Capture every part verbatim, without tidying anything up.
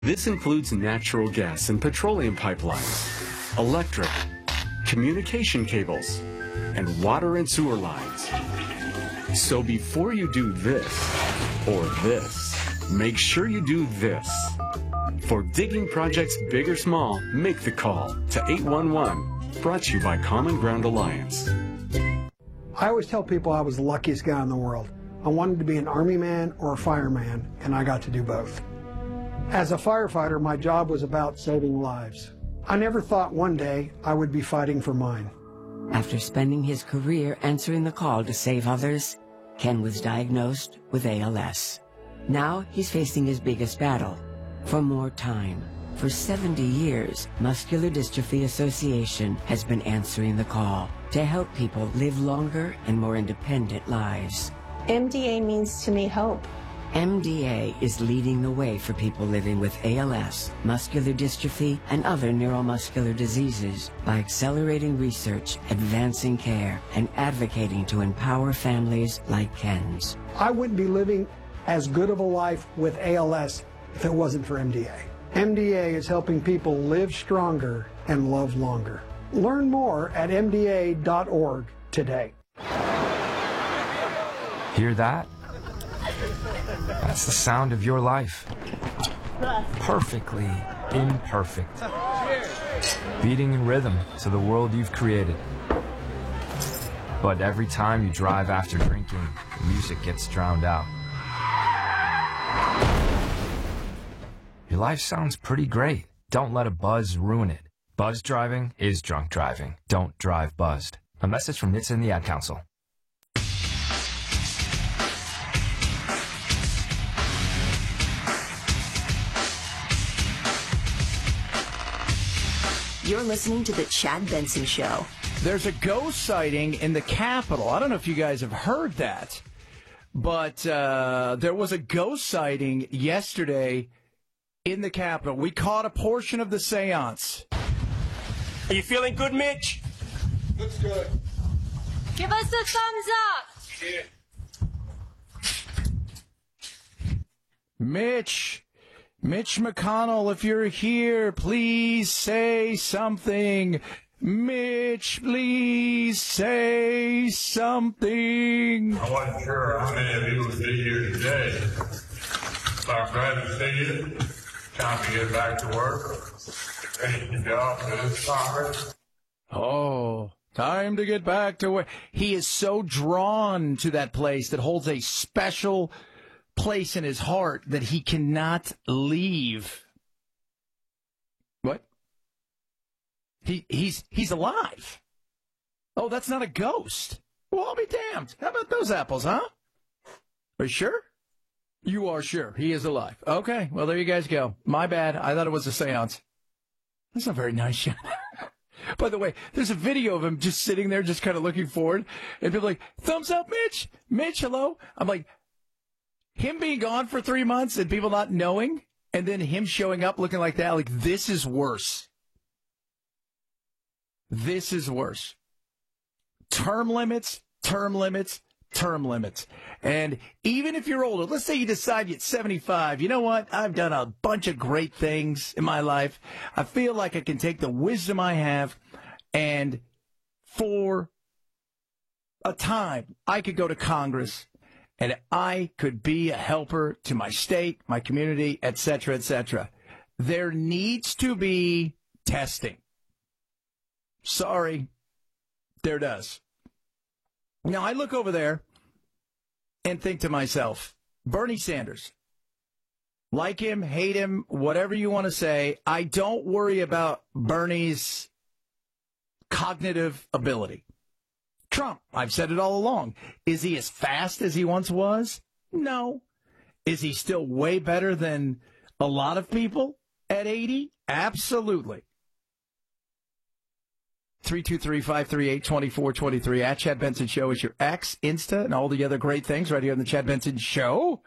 This includes natural gas and petroleum pipelines, electric, communication cables, and water and sewer lines. So before you do this or this, make sure you do this. For digging projects big or small, make the call to eight one one. Brought to you by Common Ground Alliance. I always tell people I was the luckiest guy in the world. I wanted to be an army man or a fireman, and I got to do both. As a firefighter, my job was about saving lives. I never thought one day I would be fighting for mine. After spending his career answering the call to save others, Ken was diagnosed with A L S. Now he's facing his biggest battle, for more time. For seventy years, Muscular Dystrophy Association has been answering the call to help people live longer and more independent lives. M D A means to me hope. M D A is leading the way for people living with A L S, muscular dystrophy, and other neuromuscular diseases by accelerating research, advancing care, and advocating to empower families like Ken's. I wouldn't be living as good of a life with A L S if it wasn't for M D A. M D A is helping people live stronger and love longer. Learn more at M D A dot org today. Hear that? That's the sound of your life. Perfectly imperfect. Beating in rhythm to the world you've created. But every time you drive after drinking, the music gets drowned out. Your life sounds pretty great. Don't let a buzz ruin it. Buzz driving is drunk driving. Don't drive buzzed. A message from N H T S A and the Ad Council. You're listening to The Chad Benson Show. There's a ghost sighting in the Capitol. I don't know if you guys have heard that, but uh, there was a ghost sighting yesterday in the Capitol. We caught a portion of the seance. Are you feeling good, Mitch? Looks good. Give us a thumbs up. Yeah. Mitch. Mitch McConnell, if you're here, please say something. Mitch, please say something. I wasn't sure how many of you would be here today. So I'm glad to see you. Time to get back to work. Finish the job for this Congress. Oh, time to get back to work. He is so drawn to that place that holds a special place in his heart that he cannot leave. What? He he's he's alive. Oh, that's not a ghost. Well, I'll be damned. How about those apples, huh? Are you sure? You are sure he is alive. Okay, well, there you guys go. My bad. I thought it was a seance. That's not very nice. By the way, there's a video of him just sitting there, just kind of looking forward, and people are like, thumbs up, Mitch. Mitch, hello. I'm like, him being gone for three months and people not knowing, and then him showing up looking like that, like, this is worse. This is worse. Term limits, term limits, term limits. And even if you're older, let's say you decide you're seventy-five, you know what? I've done a bunch of great things in my life. I feel like I can take the wisdom I have, and for a time, I could go to Congress and I could be a helper to my state, my community, et cetera, et cetera. There needs to be testing. Sorry, there does. Now, I look over there and think to myself, Bernie Sanders, like him, hate him, whatever you want to say, I don't worry about Bernie's cognitive ability. Trump, I've said it all along. Is he as fast as he once was? No. Is he still way better than a lot of people at eighty? Absolutely. three two three, five three eight, two four two three. At Chad Benson Show is your X, Insta, and all the other great things right here on the Chad Benson Show.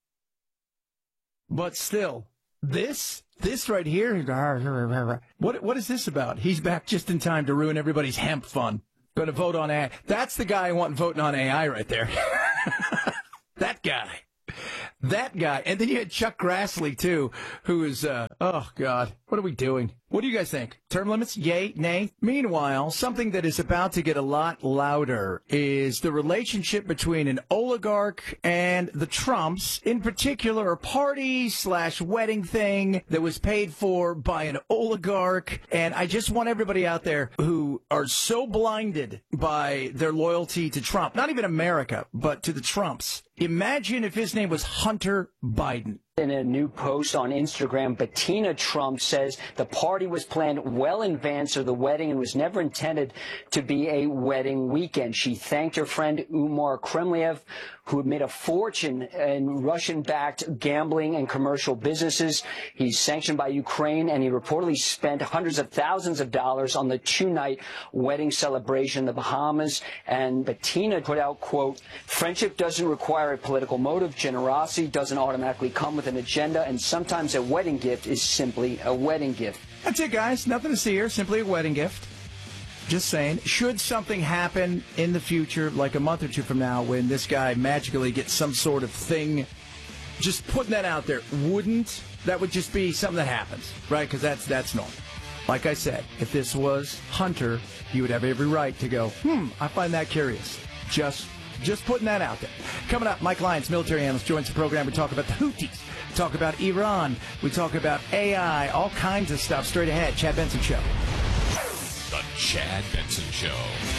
But still, this, this right here, what, what is this about? He's back just in time to ruin everybody's hemp fun. Going to vote on A I. That's the guy I want voting on A I right there. That guy. That guy. And then you had Chuck Grassley, too, who is, uh, oh, God, what are we doing? What do you guys think? Term limits? Yay? Nay? Meanwhile, something that is about to get a lot louder is the relationship between an oligarch and the Trumps, in particular, a party slash wedding thing that was paid for by an oligarch. And I just want everybody out there who are so blinded by their loyalty to Trump, not even America, but to the Trumps. Imagine if his name was Hunter Biden. In a new post on Instagram, Bettina Trump says the party was planned well in advance of the wedding and was never intended to be a wedding weekend. She thanked her friend Umar Kremliev, who had made a fortune in Russian-backed gambling and commercial businesses. He's sanctioned by Ukraine, and he reportedly spent hundreds of thousands of dollars on the two-night wedding celebration in the Bahamas. And Bettina put out, quote, "Friendship doesn't require a political motive. Generosity doesn't automatically come with an agenda, and sometimes a wedding gift is simply a wedding gift." That's it, guys. Nothing to see here. Simply a wedding gift. Just saying. Should something happen in the future, like a month or two from now, when this guy magically gets some sort of thing, just putting that out there, wouldn't that would just be something that happens, right? Because that's that's normal. Like I said, if this was Hunter, you would have every right to go, hmm, I find that curious. Just Just putting that out there. Coming up, Mike Lyons, military analyst, joins the program. We talk about the Houthis. We talk about Iran. We talk about A I. All kinds of stuff straight ahead. Chad Benson Show. The Chad Benson Show.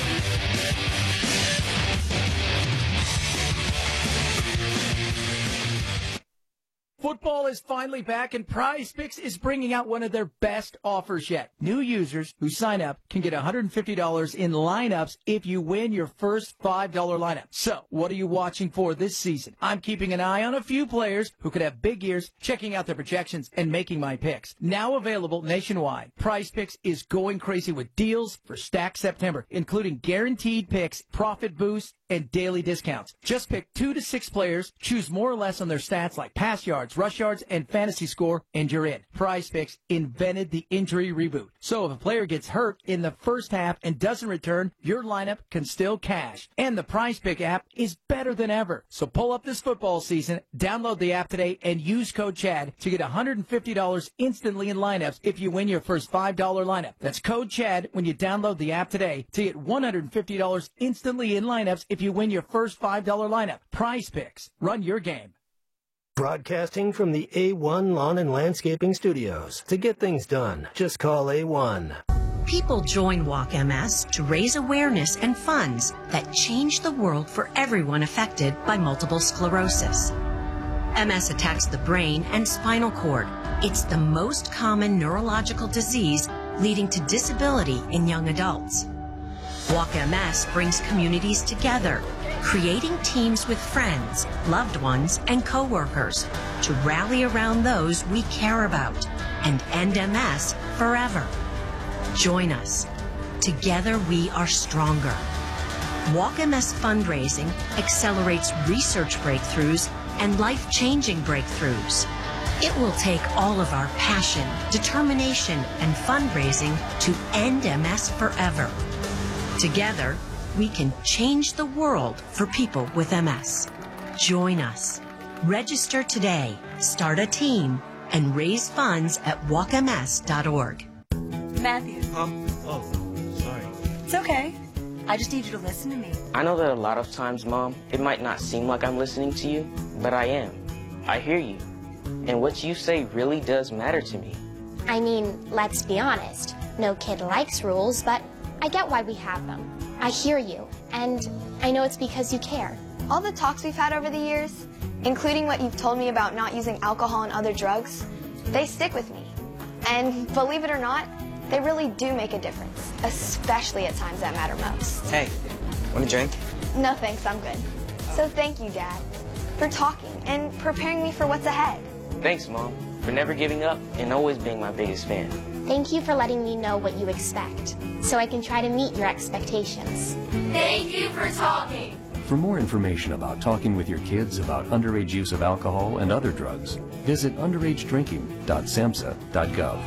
Football is finally back, and Prize Picks is bringing out one of their best offers yet. New users who sign up can get one hundred fifty dollars in lineups if you win your first five dollar lineup. So, what are you watching for this season? I'm keeping an eye on a few players who could have big years, checking out their projections, and making my picks. Now available nationwide, Prize Picks is going crazy with deals for Stack September, including guaranteed picks, profit boosts, and daily discounts. Just pick two to six players, choose more or less on their stats like pass yards, rush yards, and fantasy score, and you're in. Prize Picks invented the injury reboot. So if a player gets hurt in the first half and doesn't return, your lineup can still cash. And the Prize Pick app is better than ever. So pull up this football season, download the app today, and use code CHAD to get one hundred fifty dollars instantly in lineups if you win your first five dollar lineup. That's code CHAD when you download the app today to get one hundred fifty dollars instantly in lineups if you win your first five dollar lineup. Prize Picks. Run your game. Broadcasting from the A one Lawn and Landscaping Studios. To get things done, just call A one. People join Walk M S to raise awareness and funds that change the world for everyone affected by multiple sclerosis. M S attacks the brain and spinal cord. It's the most common neurological disease leading to disability in young adults. Walk M S brings communities together, creating teams with friends, loved ones, and coworkers to rally around those we care about and end M S forever. Join us. Together we are stronger. Walk M S fundraising accelerates research breakthroughs and life-changing breakthroughs. It will take all of our passion, determination, and fundraising to end M S forever. Together, we can change the world for people with M S. Join us. Register today, start a team, and raise funds at walk m s dot org. Matthew. Huh? Oh, sorry. It's okay. I just need you to listen to me. I know that a lot of times, Mom, it might not seem like I'm listening to you, but I am. I hear you. And what you say really does matter to me. I mean, let's be honest. No kid likes rules, but I get why we have them. I hear you, and I know it's because you care. All the talks we've had over the years, including what you've told me about not using alcohol and other drugs, they stick with me. And believe it or not, they really do make a difference, especially at times that matter most. Hey, want a drink? No thanks, I'm good. So thank you, Dad, for talking and preparing me for what's ahead. Thanks, Mom, for never giving up and always being my biggest fan. Thank you for letting me know what you expect, so I can try to meet your expectations. Thank you for talking. For more information about talking with your kids about underage use of alcohol and other drugs, visit underage drinking dot samhsa dot gov.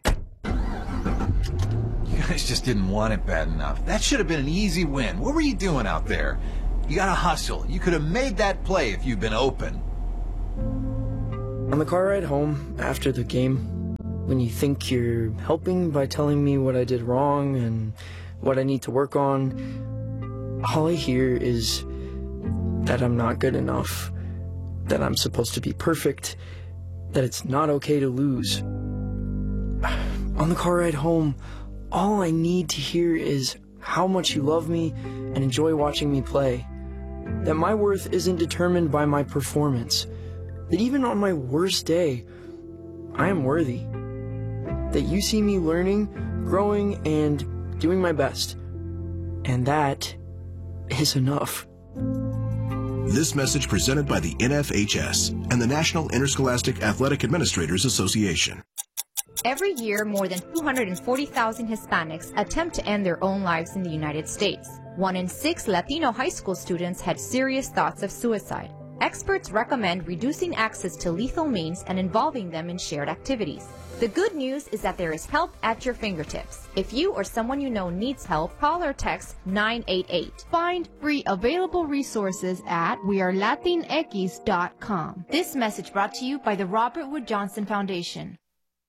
You guys just didn't want it bad enough. That should have been an easy win. What were you doing out there? You gotta hustle. You could have made that play if you'd been open. On the car ride home after the game, when you think you're helping by telling me what I did wrong and what I need to work on, all I hear is that I'm not good enough, that I'm supposed to be perfect, that it's not okay to lose. On the car ride home, all I need to hear is how much you love me and enjoy watching me play, that my worth isn't determined by my performance, that even on my worst day, I am worthy, that you see me learning, growing, and doing my best, and that is enough. This message presented by the N F H S and the National Interscholastic Athletic Administrators Association. Every year, more than two hundred forty thousand Hispanics attempt to end their own lives in the United States. One in six Latino high school students had serious thoughts of suicide. Experts recommend reducing access to lethal means and involving them in shared activities. The good news is that there is help at your fingertips. If you or someone you know needs help, call or text nine eight eight. Find free available resources at we are latinx dot com. This message brought to you by the Robert Wood Johnson Foundation.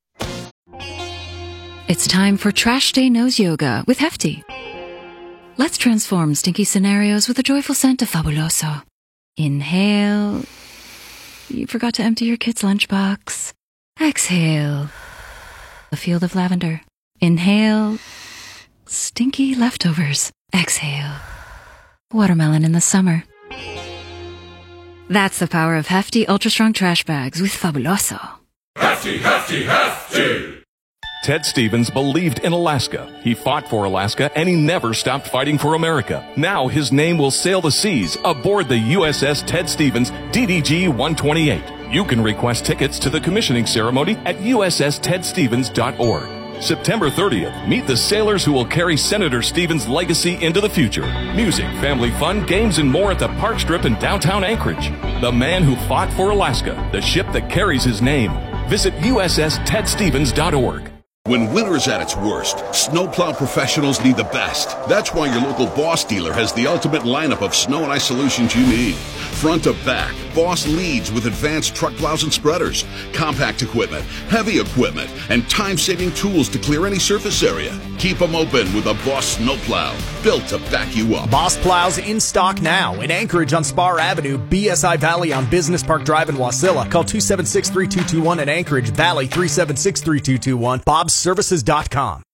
It's time for Trash Day Nose Yoga with Hefty. Let's transform stinky scenarios with a joyful scent of Fabuloso. Inhale. You forgot to empty your kid's lunchbox. Exhale. A field of lavender. Inhale. Stinky leftovers. Exhale. Watermelon in the summer. That's the power of Hefty Ultra Strong Trash Bags with Fabuloso. Hefty, hefty, hefty! Ted Stevens believed in Alaska. He fought for Alaska, and he never stopped fighting for America. Now his name will sail the seas aboard the U S S Ted Stevens D D G one twenty-eight. You can request tickets to the commissioning ceremony at U S S ted stevens dot org. September thirtieth, meet the sailors who will carry Senator Stevens' legacy into the future. Music, family fun, games, and more at the Park Strip in downtown Anchorage. The man who fought for Alaska, the ship that carries his name. Visit U S S ted stevens dot org. When winter's at its worst, snowplow professionals need the best. That's why your local Boss dealer has the ultimate lineup of snow and ice solutions you need. Front to back, Boss leads with advanced truck plows and spreaders, compact equipment, heavy equipment, and time-saving tools to clear any surface area. Keep them open with a Boss snowplow, built to back you up. Boss plows in stock now in Anchorage on Spar Avenue, B S I Valley on Business Park Drive in Wasilla. Call two seven six, three two two one at Anchorage, Valley three seven six, three two two one, bobs services dot com.